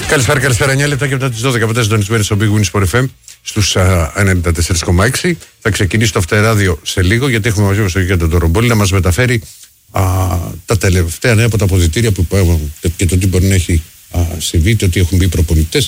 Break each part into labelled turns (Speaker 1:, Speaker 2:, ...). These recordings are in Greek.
Speaker 1: Καλησπέρα, 9 λεπτά και μετά τις 12 από συντονισμένοι στο Big Win Sport FM στους 94,6. Θα ξεκινήσει το Αυτεράδιο σε λίγο, γιατί έχουμε μαζί μας τον Γιάννη τον Ρομπόλη να μας μεταφέρει τα τελευταία νέα από τα αποδυτήρια που υπάρχουν και το τι μπορεί να έχει συμβεί, το τι έχουν μπει προπονητές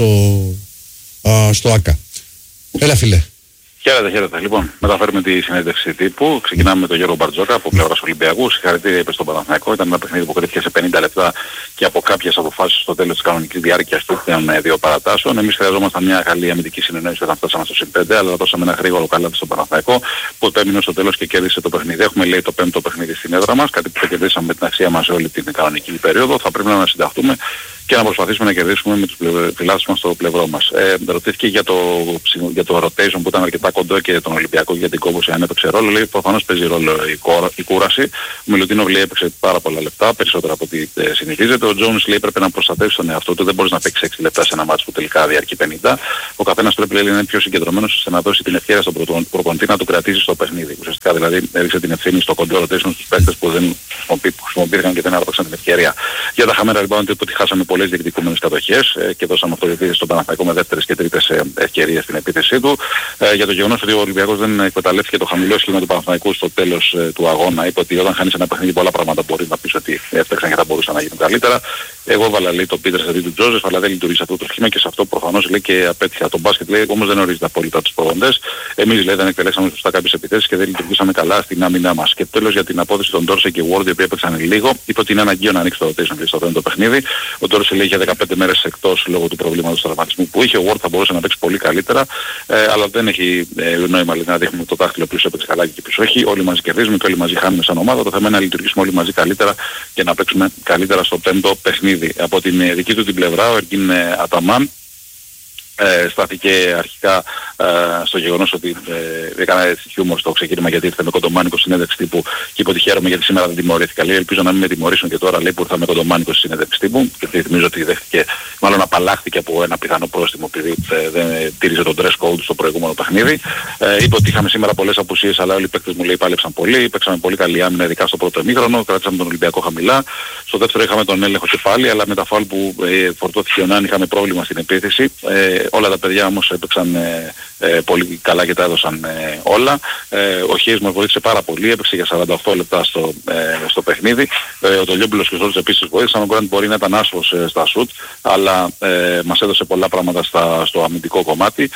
Speaker 1: στο ΑΚΑ. Έλα φίλε.
Speaker 2: Χαίρετε. Λοιπόν, μεταφέρουμε τη συνέντευξη τύπου. Ξεκινάμε με τον Γιώργο Μπαρτζόκα από πλευράς Ολυμπιακού. Συγχαρητήρια, είπε στον Παναθηναϊκό. Ήταν ένα παιχνίδι που κρίθηκε σε 50 λεπτά και από κάποιες αποφάσεις στο τέλος της κανονικής διάρκειας του ήταν 2 παρατάσεων. Εμείς χρειαζόμασταν μια καλή αμυντική συνεννόηση όταν φτάσαμε στο +5, αλλά δώσαμε ένα γρήγορο καλάθι στον Παναθηναϊκό που επέμεινε στο τέλος και κέρδισε το παιχνίδι. Έχουμε λέει το 5ο παιχνίδι στην έδρα μας, κάτι που θα κερδίσαμε με την αξία μας όλη την κανονική περίοδο. Θα πρέπει να συνταχτούμε και να προσπαθήσουμε να κερδίσουμε με τους φιλάθλους μας στο πλευρό μας. Ρωτήθηκε για το rotation που ήταν αρκετά κοντό και τον Ολυμπιακό για την κόμβωση αν έπαιξε ρόλο. Λέει προφανώς παίζει ρόλο η κούραση. Ο Μιλουτίνοβ λέει έπαιξε πάρα πολλά λεπτά, περισσότερα από ό,τι συνηθίζεται. Ο Τζόνς λέει πρέπει να προστατεύσει τον εαυτό του, δεν μπορείς να παίξεις 6 λεπτά σε ένα μάτσο που τελικά διαρκεί 50. Ο καθένας πρέπει λέει, να είναι πιο συγκεντρωμένος ώστε να δώσει την ευκαιρία στον προπονητή να του κρατήσει στο παιχνίδι. Ουσιαστικά δηλαδή έριξε την ευθύνη στο κοντό rotation στους παίκτες που χρησιμοποιήθηκαν και δεν άρπαξαν την ευκαιρία. Για τα χαμένα rebound είπε ότι χάσαμε πολλές διεκδικούμενες κατοχές και δώσαμε αυτοδιοίκηση στον Παναθηναϊκό με δεύτερες και τρίτες ευκαιρίες στην επίθεσή του. Για το γεγονός ότι ο Ολυμπιακός δεν εκμεταλλεύτηκε το χαμηλό σχήμα του Παναθηναϊκού στο τέλος του αγώνα, είπε ότι όταν χάνεις ένα παιχνίδι πολλά πράγματα μπορεί να πεις ότι έφταξαν και θα μπορούσαν να γίνουν καλύτερα. Εγώ έβαλα λέει τον Πίτερς αντί του Τζόζεφ, αλλά δεν λειτουργήσε αυτό το σχήμα και σε αυτό προφανώς λέει και απέτυχα. Το μπάσκετ λέει όμως δεν ορίζεται απόλυτα τους προπονητές. Εμείς λέει δεν εκτελέσαμε σωστά κάποιες επιθέσεις και δεν λειτουργήσαμε καλά στην άμυνά μας. Και τέλος για την απόδοση των Ντόρσε και Ward, οι οποίοι έπαιξαν λίγο, είπε ότι είναι αναγκαίο να ανοίξει το rotation στο 5ο παιχνίδι. Ο Ντόρσε λέει για 15 μέρες εκτός λόγω του προβλήματος του τραυματισμού που είχε. Ο Ward θα μπορούσε να παίξει πολύ καλύτερα, αλλά δεν έχει νόημα να δείχνουμε το δάχτυλο ποιος έπαιξε καλά και ποιος όχι. Όλοι μαζί κερδίζουμε και όλοι μαζί χάνουμε σαν ομάδα. Το θέμα είναι να λειτουργήσουμε όλοι μαζί καλύτερα και να παίξουμε καλύτερα στο 5ο παιχνίδι. Από την δική του την πλευρά, ο Ερκίν Αταμάν στάθηκε αρχικά στο γεγονός ότι έκανα χιούμορ στο ξεκίνημα γιατί ήρθε με κοντομάνικο συνέντευξη τύπου και είπε ότι χαίρομαι γιατί σήμερα δεν τιμωρήθηκα. Λέει ελπίζω να μην με τιμωρήσουν και τώρα λέει που ήρθα με κοντομάνικο συνέντευξη τύπου και θυμίζω ότι δέχτηκε, μάλλον απαλλάχθηκε από ένα πιθανό πρόστιμο επειδή δεν τήρησε τον dress code στο προηγούμενο παιχνίδι. Είπε ότι είχαμε σήμερα πολλές απουσίες αλλά όλοι οι παίκτες μου λέει πάλεψαν πολύ, παίξαμε πολύ καλή άμυνα ειδικά στο πρώτο ημίχρονο, κράτησαμε τον Ολυμπιακό χαμηλά. Στο δεύτερο είχαμε τον έλεγχο και πάλι αλλά με τα φάουλ που φορτώθηκε ο Νάν είχαμε πρόβλημα στην επίθεση. Όλα τα παιδιά όμως έπαιξαν πολύ καλά και τα έδωσαν όλα. Ο Χέις μας βοήθησε πάρα πολύ, έπαιξε για 48 λεπτά στο παιχνίδι. Ο Τολιόπουλος και ο Ζόρτς επίσης βοήθησαν. Ο Γκραντ μπορεί να ήταν άσχος στα σουτ, αλλά μας έδωσε πολλά πράγματα στο αμυντικό κομμάτι.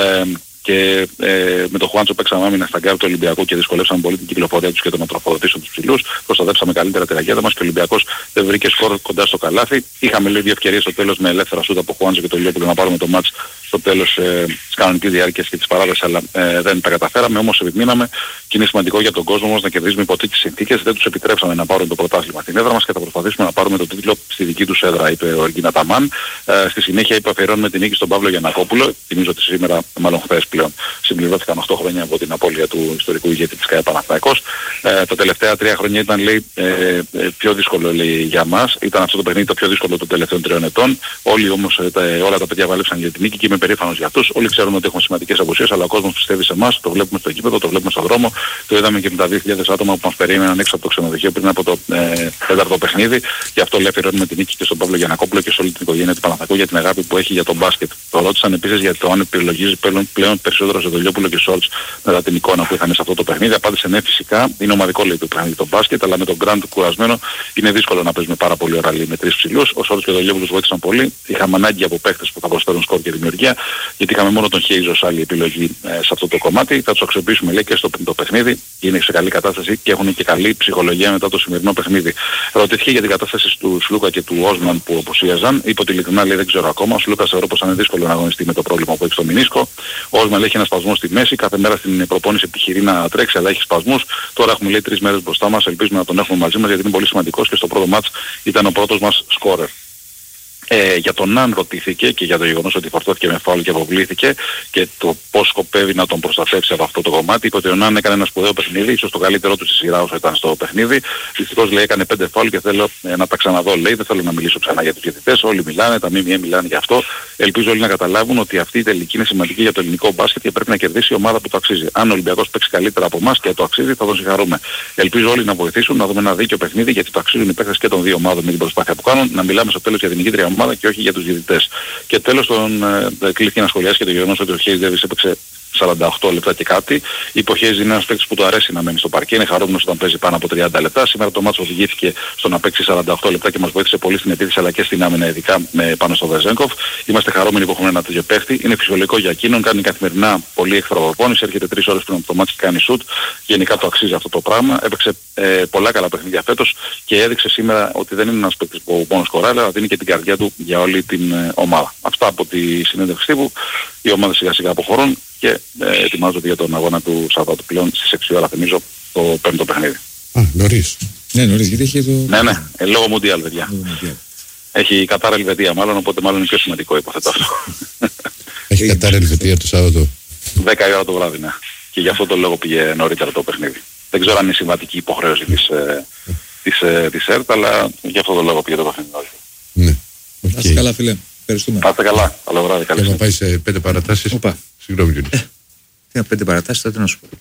Speaker 2: Και με τον Χουάντσο παίξαμε άμυνα στα γκάρ του Ολυμπιακού και δυσκολεύσαμε πολύ την κυκλοφορία τους και το να τροφοδοτήσουν τους ψηλούς. Προστατεύσαμε καλύτερα τη ρακέτα μας και ο Ολυμπιακός δεν βρήκε σκορ κοντά στο καλάθι. Είχαμε λίγη ευκαιρίες στο τέλος με ελεύθερα σούτ από Χουάντσο και τον Λιόπουλο να πάρουμε το μάτς στο τέλος της κανονικής διάρκειας και της παράδοσης, αλλά δεν τα καταφέραμε. Όμως επιμείναμε και είναι σημαντικό για τον κόσμο μας να κερδίζουμε υπό τέτοιες συνθήκες. Δεν τους επιτρέψαμε να πάρουν το πρωτάθλημα στην έδρα μας και θα προσπαθήσουμε να πάρουμε το τίτλο στη δική τους έδρα, είπε ο Ερκίν Αταμάν. Στη συνέχεια είπε αφιερώνουμε την νίκη στον Παύλο Γιαννακόπουλο. Θυμίζω ότι σήμερα, μάλλον χθες πλέον, συμπληρώθηκαν 8 χρόνια από την απώλεια του ιστορικού ηγέτη της ΚΑΕ Παναθηναϊκός. Τα τελευταία 3 χρόνια ήταν λέει πιο δύσκολο λέει, για μας. Ήταν αυτό το παιχνίδι το πιο δύσκολο των τελευταίων 3 ετών. Όλοι όμως όλα τα παιδιά βάλεψαν για την νίκη και είμαι περήφανος για αυτούς. Όλοι ξέρουν ότι έχουμε σημαντικές απουσίες, αλλά ο κόσμος πιστεύει σε εμάς. Το βλέπουμε στο γήπεδο, το βλέπουμε στον δρόμο. Το είδαμε και με τα 2.000 άτομα που μας περίμεναν έξω από το ξενοδοχείο πριν από το 4ο παιχνίδι. Γι' αυτό λέει αφιερώνουμε την νίκη και στον Παύλο Γιαννακόπουλο και σε όλη την οικογένεια του Παναθηναϊκού για την αγάπη που έχει για τον μπάσκετ. Το ρώτησαν επίσης για το αν επιλογίζει πλέον περισσότερο σε Λιόπουλο και Σόρτς μετά την εικόνα που είχαν σε αυτό το παιχνίδι. Απάντησε ναι, φυσικά. Είναι ομαδικό λέει το παιχνίδι το μπάσκετ, αλλά με τον Γκραντ κουρασμένο είναι δύσκολο να παίζουμε πάρα πολύ ώρα με 3 ψηλούς. Ο Σόρτς και ο Λιόπουλος βοήθησαν πολύ. Είχαμε ανάγκη από παίκτες που θα προσφέρουν σκορ και δημιουργία, γιατί είχαμε μόνο τον Χέιζ ως άλλη επιλογή σε αυτό το κομμάτι. Θα τους αξιοποιήσουμε λέει και στο παιχνίδι. Είναι σε καλή κατάσταση και έχουν και καλή ψυχολογία μετά το σημερινό παιχνίδι. Ρωτήθηκε για την κατάσταση του Σλούκα και του Όσμαν που απουσίαζαν. Είπε ότι ειλικρινά λέει δεν ξέρω ακόμα. Ο Σλούκα θεωρώ πως είναι δύσκολο να αγωνιστεί με το πρόβλημα που έχει στο μηνίσκο. Ο Όσμαν έχει ένα σπασμό στη μέση. Κάθε μέρα στην προπόνηση επιχειρεί να τρέξει, αλλά έχει σπασμούς. Τώρα έχουμε λέει 3 μέρες μπροστά μας. Ελπίζουμε να τον έχουμε μαζί μας γιατί είναι πολύ σημαντικός και στο πρώτο μάτς ήταν ο πρώτος μας σκόρερ. Για τον Ναν ρωτήθηκε και για το γεγονός ότι φορτώθηκε με φάουλ και αποβλήθηκε και το πώς σκοπεύει να τον προστατεύσει από αυτό το κομμάτι. Είπε ότι ο Ναν έκανε ένα σπουδαίο παιχνίδι, ίσως το καλύτερό του στη σειρά όσο ήταν στο παιχνίδι. Δυστυχώς λέει έκανε 5 φάουλ και θέλω να τα ξαναδώ. Λέει δεν θέλω να μιλήσω ξανά για τους διαιτητές. Όλοι μιλάνε, τα ΜΜΕ μιλάνε για αυτό. Ελπίζω όλοι να καταλάβουν ότι αυτή η τελική είναι σημαντική για το ελληνικό μπάσκετ και πρέπει να κερδίσει η ομάδα που το αξίζει. Αν ο Ολυμπιακός παίξει καλύτερα από εμάς και το αξίζει θα τον συγχαρούμε. Ελπίζω όλοι να βοηθήσουν να δούμε ένα δίκαιο παιχνίδι γιατί το αξίζουν οι παίκτες και των δύο ομάδων με την προσπάθεια που κάνουν. Να μιλάμε στο τέλος για την νικήτρια ομάδα ομάδα και όχι για τους διαιτητές. Και τέλος κλείθηκε να σχολιάσει και το γεγονός ότι ο Hayes Davis έπαιξε 48 λεπτά και κάτι. Είπε ο Hayes είναι ένας παίκτης που του αρέσει να μένει στο παρκέ, είναι χαρούμενος όταν παίζει πάνω από 30 λεπτά. Σήμερα το μάτσο οδηγήθηκε στο να παίξει 48 λεπτά και μας βοήθησε πολύ στην επίθεση αλλά και στην άμυνα, ειδικά πάνω στο Βεζένκοφ. Είμαστε χαρούμενοι που έχουμε ένα τέτοιο παίκτη. Είναι φυσιολογικό για εκείνον, κάνει καθημερινά πολύ εχθροπροπόνηση, έρχεται 3 ώρες πριν από το μάτσο και κάνει σουτ. Γενικά το αξίζει αυτό το πράγμα. Έπαιξε πολλά καλά παιχνίδια φέτος και έδειξε σήμερα ότι δεν είναι ένας παίκτης που μόνο σκοράρει, αλλά δίνει και την καρδιά του για όλη την ομάδα. Αυτά από τη συνέντευξη τύπου. Οι ομάδες σιγά σιγά αποχωρούν και ετοιμάζονται για τον αγώνα του Σαββάτου πλέον στις 6 ώρα, θυμίζω, το πέμπτο παιχνίδι.
Speaker 3: Νωρίς. Ναι, νωρίς, γιατί έχει το...
Speaker 2: Ναι, λόγω Μουντιάλ, παιδιά. Έχει Κατάρα Ελβετία μάλλον, οπότε μάλλον είναι πιο σημαντικό, υποθέτω αυτό.
Speaker 1: Έχει Κατάρα Ελβετία το Σάββατο.
Speaker 2: 10 η ώρα το βράδυ, ναι. Και γι' αυτό το λόγο πήγε νωρίτερα το παιχνίδι. Δεν ξέρω αν είναι συμβατική υποχρέωση της ΕΡΤ, αλλά γι' αυτό το λόγο πήγε το παιχνίδι νωρίτερα.
Speaker 1: Ναι.
Speaker 3: Να είστε καλά, φίλε. Ευχαριστούμε.
Speaker 2: Να είστε καλά. Καλό βράδυ. Καλή
Speaker 1: συνέχεια. Θα πάει σε 5 παρατάσεις.
Speaker 3: Οπα.
Speaker 1: Συγγνώμη, Γιώργη.
Speaker 3: Τι 5 παρατάσεις, τότε να σου πω.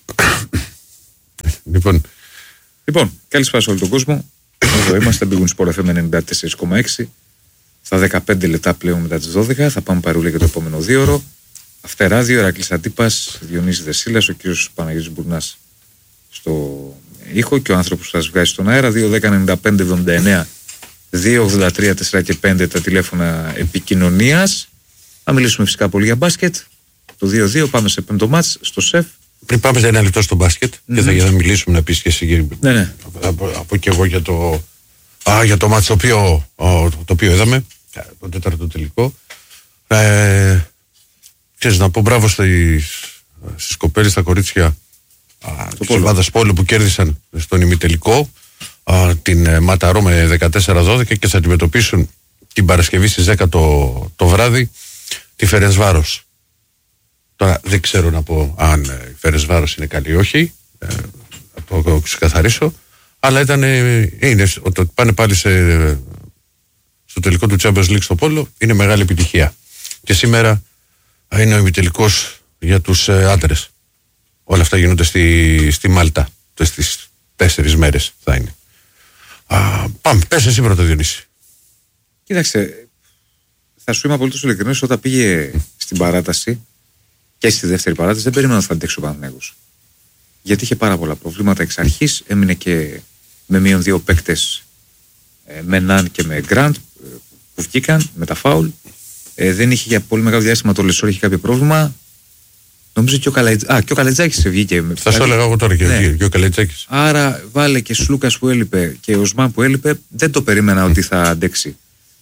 Speaker 1: Λοιπόν,
Speaker 3: καλησπέρα σε όλο τον κόσμο. Εδώ είμαστε, Big Win Sport FM 94,6. Στα 15 λεπτά πλέον μετά τις 12 θα πάμε παρούλα για το επόμενο 2ωρο. Αυτεράδιο, Ηρακλής Αντίπας, Διονύσης Δεσίλας, ο κύριος Παναγιώτης Μπουρνάς στο ήχο και ο άνθρωπος που θα σας βγάζει στον αέρα. 2-10-95-79 2-83-4 και 5 τα τηλέφωνα επικοινωνίας. Θα μιλήσουμε φυσικά πολύ για μπάσκετ. Το 2-2 πάμε σε πέμπτο μάτς στο ΣΕΦ.
Speaker 1: Πριν πάμε σε ένα λεπτό στο μπάσκετ και θα μιλήσουμε να πεις και εσύ.
Speaker 3: Ναι.
Speaker 1: Από και εγώ για το μάτς το οποίο είδαμε, το τέταρτο τελικό. Ξέρεις, να πω μπράβο στις κοπέλες, στα κορίτσια της ομάδας Πόλου που κέρδισαν στον ημιτελικό την Ματαρό με 14-12 και θα αντιμετωπίσουν την Παρασκευή στις 10 το βράδυ τη Φερενσβάρος. Τώρα δεν ξέρω να πω αν η Φερενσβάρος είναι καλή ή όχι, θα το ξεκαθαρίσω, αλλά είναι ότι πάνε πάλι στο τελικό του Champions League στο Πόλο, είναι μεγάλη επιτυχία. Και σήμερα είναι ο ημιτελικός για τους άντρες. Όλα αυτά γίνονται στη Μάλτα, στις 4 μέρες θα είναι. Πάμε, πες εσύ πρώτα, Διονύση.
Speaker 3: Κοίταξε, θα σου είμαι απολύτως ειλικρινής, όταν πήγε στην παράταση και στη δεύτερη παράταση δεν περίμενα να θα αντέξει ο Παναθηναϊκός. Γιατί είχε πάρα πολλά προβλήματα εξ αρχής, έμεινε και με μείον 2 παίκτες, με Ναν και με Γκραντ που βγήκαν με τα φάουλ. Δεν είχε για πολύ μεγάλο διάστημα το Λεσόρ, είχε κάποιο πρόβλημα. Νομίζω και ο Καλετζάκης βγήκε.
Speaker 1: Θα σου έλεγα εγώ τώρα και ο Καλετζάκης.
Speaker 3: Άρα βάλε και Σλούκας που έλειπε και ο Σμάν που έλειπε, δεν το περίμενα ότι θα αντέξει.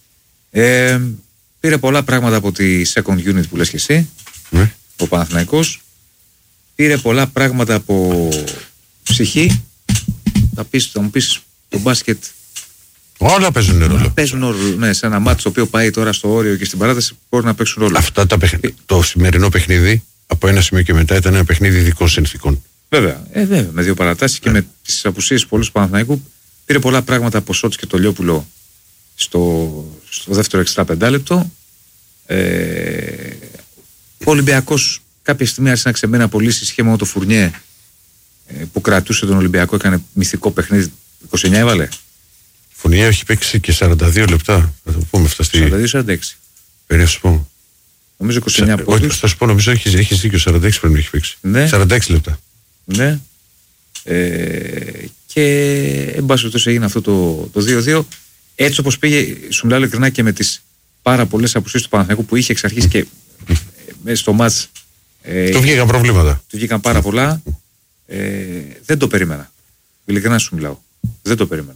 Speaker 3: Πήρε πολλά πράγματα από τη second unit που λες και εσύ, ο Παναθηναϊκός. Πήρε πολλά πράγματα από ψυχή. Θα μου πεις το μπάσκετ.
Speaker 1: Όλα παίζουν ρόλο.
Speaker 3: Παίζουν ρόλο. Ναι, σε ένα μάτσο το οποίο πάει τώρα στο όριο και στην παράταση μπορεί να παίξουν ρόλο.
Speaker 1: Αυτά το σημερινό παιχνίδι από ένα σημείο και μετά ήταν ένα παιχνίδι ειδικών συνθήκων.
Speaker 3: Βέβαια, με 2 παρατάσεις και με τις απουσίες πολλούς του Παναθηναϊκού. Πήρε πολλά πράγματα από Σότς και το Λιόπουλο στο δεύτερο εξτρά 5 λεπτό. Ο Ολυμπιακός κάποια στιγμή άρχισε να ξεμένει από λύσεις σχέμα με το Φουρνιέ που κρατούσε τον Ολυμπιακό, έκανε μυθικό παιχνίδι. 29 έβαλε.
Speaker 1: Φουρνιέ έχει παίξει και 42 λεπτά. Θα το πούμε αυτά
Speaker 3: 42-46.
Speaker 1: Περί σου πω.
Speaker 3: Νομίζω 29 πόντους.
Speaker 1: Θα σου πω, νομίζω έχεις δίκιο, 46 πρέπει να έχει παίξει.
Speaker 3: Ναι.
Speaker 1: 46 λεπτά.
Speaker 3: Ναι. Και εν πάση περιπτώσει έγινε αυτό το 2-2. Έτσι όπως πήγε, σου μιλάω ειλικρινά, και με τις πάρα πολλές απουσίες του Παναθηναϊκού που είχε εξ αρχής και μέσα στο μάτς.
Speaker 1: Του βγήκαν προβλήματα.
Speaker 3: Του βγήκαν πάρα πολλά. Δεν το περίμενα. Ειλικρινά σου μιλάω. Δεν το περίμενα.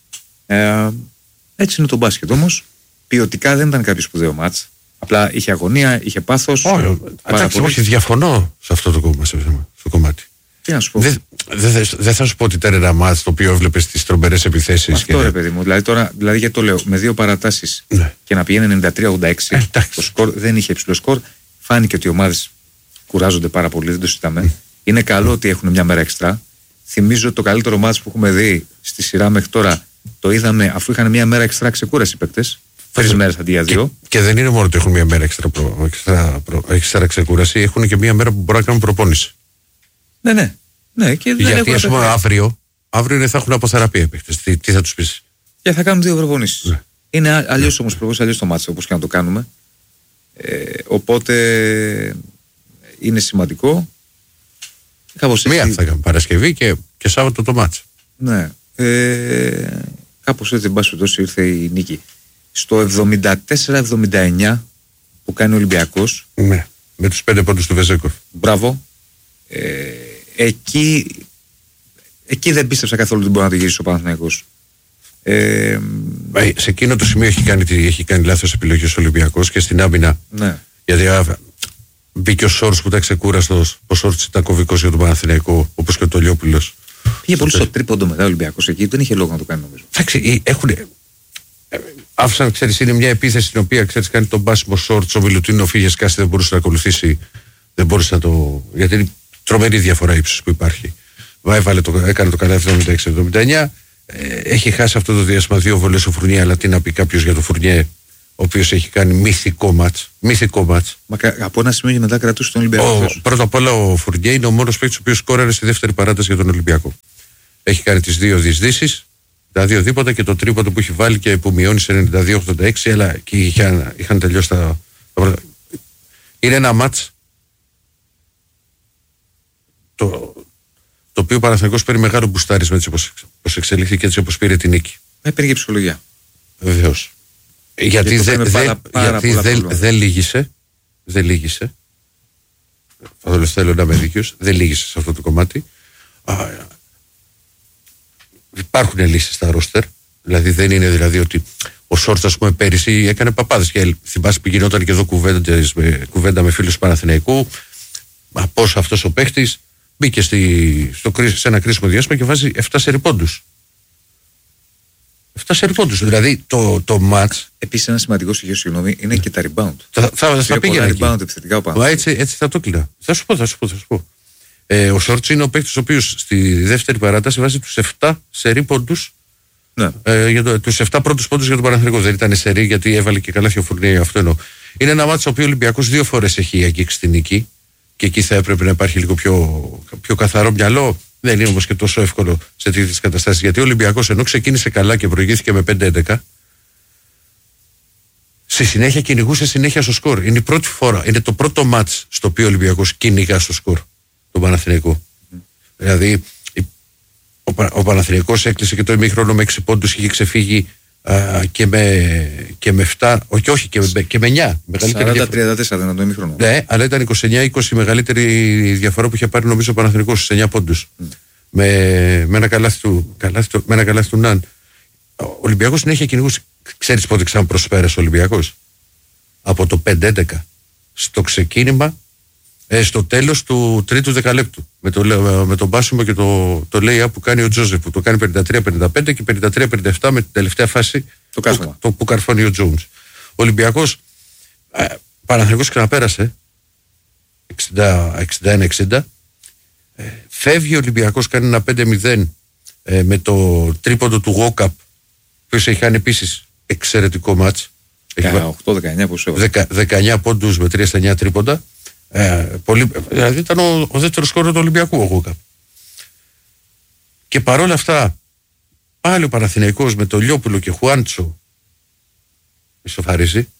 Speaker 3: Έτσι είναι το μπάσκετ όμως. Ποιοτικά δεν ήταν κάποιο σπουδαίο μάτς. Απλά είχε αγωνία, είχε πάθος.
Speaker 1: Όχι, διαφωνώ σε αυτό το κομμάτι.
Speaker 3: Τι να σου πω.
Speaker 1: Δεν θα σου πω ότι ήταν ένα μάτς το οποίο έβλεπες τις τρομερές επιθέσεις.
Speaker 3: Αυτό ρε παιδί μου. Δηλαδή γιατί το λέω, με 2 παρατάσεις και να πηγαίνει 93-86, το σκορ δεν είχε υψηλό σκορ. Φάνηκε ότι οι ομάδες κουράζονται πάρα πολύ, δεν το συζητάμε. Είναι καλό ότι έχουν μια μέρα εξτρά. Θυμίζω ότι το καλύτερο μάτς που έχουμε δει στη σειρά μέχρι τώρα το είδαμε αφού είχαν μια μέρα εξτρά ξεκούραση οι παίκτες. 3 μέρες αντί για 2.
Speaker 1: Και δεν είναι μόνο ότι έχουν μια μέρα εξτρά ξεκούραση, έχουν και μια μέρα που μπορούν να κάνουν προπόνηση.
Speaker 3: Ναι, και
Speaker 1: γιατί ας πούμε αύριο θα έχουν αποθεραπεία οι παίκτες. Τι θα τους πεις.
Speaker 3: Και θα κάνουν 2 προπονήσεις. Είναι αλλιώς όμως προφανώς, αλλιώς το μάτσο, όπως και να το κάνουμε. Οπότε είναι σημαντικό.
Speaker 1: Μία θα κάνουμε Παρασκευή και Σάββατο το μάτσο.
Speaker 3: Ναι. Κάπως έτσι, εν πάση περιπτώσει, ήρθε η νίκη. Στο 74-79 που κάνει ο Ολυμπιακός.
Speaker 1: Ναι, με τους 5 πόντους του Βεζέκοφ.
Speaker 3: Μπράβο. Εκεί δεν πίστεψα καθόλου ότι μπορεί να το γυρίσει ο Παναθηναϊκός.
Speaker 1: Σε εκείνο το σημείο έχει κάνει λάθος επιλογές ο Ολυμπιακός και στην άμυνα.
Speaker 3: Ναι.
Speaker 1: Γιατί μπήκε ο Σόρτς που ήταν ξεκούραστος. Ο Σόρτς ήταν κωβικός για τον Παναθηναϊκό, όπως και ο Τολιόπουλος.
Speaker 3: Πήγε πολύ στο τρίποντο μετά ο Ολυμπιακός εκεί, δεν είχε λόγο να το κάνει νομίζω.
Speaker 1: Εντάξει, άφησαν, ξέρεις, είναι μια επίθεση την οποία, ξέρεις, κάνει τον μπάσιμο Σόρτς, ο Μιλουτίνο φύγε σκάσει, δεν μπορούσε να ακολουθήσει, δεν μπορούσε να το... γιατί είναι τρομερή διαφορά ύψους που υπάρχει. Έκανε το καλά 76-79, έχει χάσει αυτό το διάστημα 2 βολές ο Φουρνιέ, αλλά τι να πει κάποιος για το Φουρνιέ, ο οποίος έχει κάνει μυθικό μάτς. Μα
Speaker 3: από ένα σημείο και μετά κρατούσε τον Ολυμπιακό.
Speaker 1: Πρώτα απ' όλα ο Φουρνιέ είναι ο μόνος παίκτης ο οποίος σκόραρε στη δεύτερη παράταση για τον Ολυμπιακό. Έχει κάνει τις 2 διεισδύσεις, τα 2 δίποτα και το τρίποντο που έχει βάλει και που μειώνει σε 92-86, αλλά και είχαν τελειώσει τα πρώτα. Είναι ένα μάτς το οποίο ο Παναθηναϊκός παίρνει μεγάλο μπουστάρισμα έτσι όπως εξελίχθηκε και έτσι όπως πήρε την νίκη.
Speaker 3: Πήρε και ψυχολογία.
Speaker 1: Βεβαίως. Γιατί δεν λύγησε. Δεν λύγησε. Θέλω να είμαι δίκαιος. Δεν λύγησε σε αυτό το κομμάτι. Υπάρχουν λύσεις στα ρόστερ. Δηλαδή δεν είναι δηλαδή ότι ο Σόρτς, ας πούμε, πέρυσι έκανε παπάδες. Και θυμάσαι που γινόταν και εδώ κουβέντα με φίλους του Παναθηναϊκού. Πώς αυτός ο παίχτης μπήκε σε ένα κρίσιμο διάστημα και βάζει 7 σερίποντους. 7 σερίποντους. Δηλαδή το match.
Speaker 3: Επίσης ένα σημαντικό στοιχείο, συγγνώμη, είναι και τα rebound.
Speaker 1: Θα πήγαινε εκεί.
Speaker 3: Rebound επιθετικά ο Παναθηναϊκός.
Speaker 1: Έτσι θα το κλείνα. Θα σου πω. Ο Σόρτς είναι ο παίκτης ο οποίος στη δεύτερη παράταση βάζει τους 7 σερίποντους.
Speaker 3: Ναι.
Speaker 1: Τους 7 πρώτους πόντους για τον Παναθηναϊκό. Δεν ήταν σερί γιατί έβαλε και καλά ο Φουρνιέ. Αυτό εννοώ. Είναι ένα μάτσο ο οποίο ο Ολυμπιακός 2 φορές έχει αγγίξει την νίκη. Και εκεί θα έπρεπε να υπάρχει λίγο πιο καθαρό μυαλό. Δεν είναι όμως και τόσο εύκολο σε τέτοιες καταστάσεις. Γιατί ο Ολυμπιακός ενώ ξεκίνησε καλά και προηγήθηκε με 5-11, στη συνέχεια κυνηγούσε συνέχεια στο σκορ. Είναι η πρώτη φορά, είναι το πρώτο μάτς στο οποίο ο Ολυμπιακός κυνηγά στο σκορ, τον Παναθηναϊκό. Δηλαδή ο Παναθηναϊκός έκλεισε και το ημίχρονο με 6 πόντους, είχε ξεφύγει και με 7, όχι και με 9.
Speaker 3: 40-34 δεν ήταν το ημίχρονο.
Speaker 1: Ναι, αλλά ήταν 29-20 η μεγαλύτερη διαφορά που είχε πάρει νομίζω ο Παναθηναϊκός στους 9 πόντους. Με ένα καλάθι του Ναν. Ο Ολυμπιακός συνέχεια κυνηγούσε. Ξέρεις πότε ξαναπροσπέρασε ο Ολυμπιακός? Από το 5-11 στο ξεκίνημα, στο τέλος του τρίτου δεκαλέπτου. Με τον μπάσιμο και το lay-up που κάνει ο Τζόζεφ, που το κάνει 53-55 και 53-57 με την τελευταία φάση που καρφώνει ο Τζόουνς. Ο Ολυμπιακός Παναθηναϊκός ξαναπέρασε 61-60. Φεύγει ο Ολυμπιακός, κάνει ένα 5-0 με το τρίποντο του Γόκαπ, που έχει κάνει επίσης εξαιρετικό μάτς.
Speaker 3: 18-19 πόσο
Speaker 1: 19 πόντους με 3-9 τρίποντα. Δηλαδή ήταν ο δεύτερος σκόρερ του Ολυμπιακού ο Γόκαπ. Και παρόλα αυτά πάλι ο Παναθηναϊκός με το Λιόπουλο και Χουάντσο ισοφαρίζει.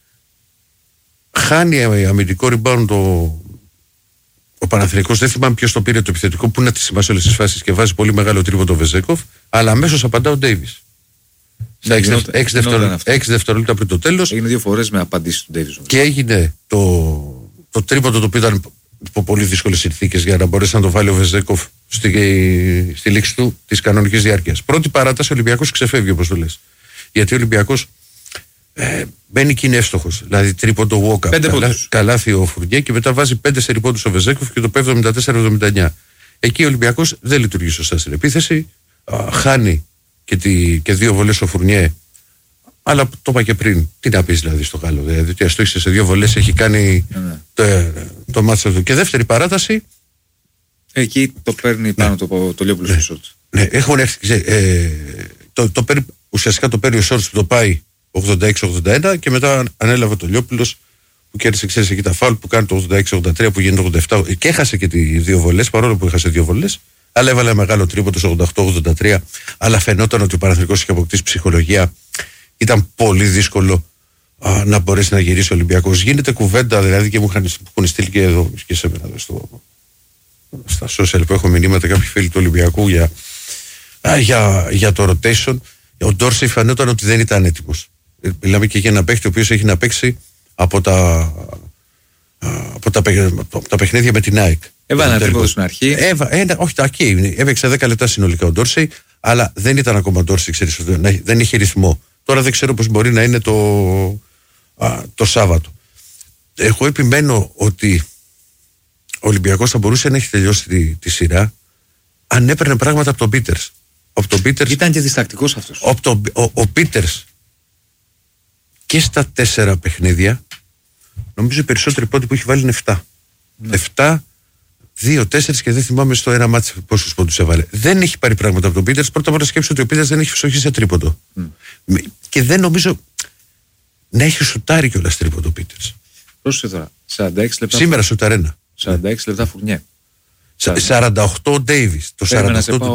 Speaker 1: Χάνει αμυντικό rebound ο Παναθηναϊκός. Δεν θυμάμαι ποιος το πήρε το επιθετικό, που είναι τη σημασία όλες τις φάσεις και βάζει πολύ μεγάλο τρίποντο ο Βεζέκοφ, αλλά αμέσως απαντά ο Ντέιβις. Στα 6 δευτερόλεπτα πριν το τέλος.
Speaker 3: Έγινε 2 φορές με απαντήσεις του Ντέιβις.
Speaker 1: Και έγινε το τρίποντο το οποίο ήταν υπό πολύ δύσκολες συνθήκες για να μπορέσει να το βάλει ο Βεζέκοφ στη λήξη του της κανονικής διάρκειας. Πρώτη παράταση ο Ολυμπιακός ξεφεύγει, όπως το λες. Γιατί ο Ολυμπιακός μπαίνει και είναι εύστοχος. Δηλαδή τρίποντο Walkup, καλάθι ο Φουρνιέ και μετά βάζει 5 σερίποντους ο Βεζέκοφ και το 74-79. Εκεί ο Ολυμπιακός δεν λειτουργεί σωστά στην επίθεση. Χάνει και 2 βολές ο Φουρνιέ. Αλλά το είπα και πριν, τι να πεις δηλαδή στο Γάλλο? Δηλαδή ότι αστόχησε σε 2 βολές, έχει κάνει το μάτσο του. Και δεύτερη παράταση.
Speaker 3: Εκεί το παίρνει πάνω το Λιόπουλο στο Σόρτς.
Speaker 1: Ναι, έχουν έρθει. Ουσιαστικά το παίρνει ο Σόρτς που το πάει 86-81 και μετά ανέλαβε το Λιόπουλος που κέρδισε, ξέρεις, εκεί τα φάουλ που κάνει το 86-83 που γίνει το 87 και έχασε και τις 2 βολές, παρόλο που έχασε 2 βολές. Αλλά έβαλε μεγάλο τρίπο το 88-83. Αλλά φαινόταν ότι ο Παναθηναϊκός είχε αποκτήσει ψυχολογία ήταν πολύ δύσκολο να μπορέσει να γυρίσει ο Ολυμπιακός. Γίνεται κουβέντα δηλαδή, και μου έχουν στείλει και εδώ και σε μένα στα social που έχω μηνύματα κάποιοι φίλοι του Ολυμπιακού για το rotation. Ο Ντόρσεϊ φανόταν ότι δεν ήταν έτοιμος. Μιλάμε και για ένα παίχτη ο οποίος έχει να παίξει από τα παιχνίδια με την ΑΕΚ.
Speaker 3: Έβαλε ένα τρίποδο στην αρχή.
Speaker 1: Όχι, εκεί έπαιξε 10 λεπτά συνολικά ο Ντόρσεϊ, αλλά δεν ήταν ακόμα ο Ντόρσεϊ, δεν είχε ρυθμό. Τώρα δεν ξέρω πώς μπορεί να είναι το Σάββατο. Εγώ επιμένω ότι ο Ολυμπιακός θα μπορούσε να έχει τελειώσει τη σειρά αν έπαιρνε πράγματα από τον Πίτερς.
Speaker 3: Ήταν και διστακτικός αυτός.
Speaker 1: Ο Πίτερς και στα 4 παιχνίδια, νομίζω οι περισσότεροι πόντοι που έχει βάλει είναι 7. 7, 2, 4 και δεν θυμάμαι στο ένα μάτσι πόσους πόντους έβαλε. Δεν έχει πάρει πράγματα από τον Πίτερς. Πρώτα απ' όλα σκέψου ότι ο Πίτερς δεν έχει φτωχεί σε τρίποντο. Και δεν νομίζω να έχει σουτάρει κιόλας τρίποντο ο Πίτερς.
Speaker 3: Πρόσεχε τώρα. 46 λεπτά.
Speaker 1: Σήμερα σουταρένα.
Speaker 3: 46 λεπτά Φουρνιέ.
Speaker 1: 48 ο Ντέιβις. Το 48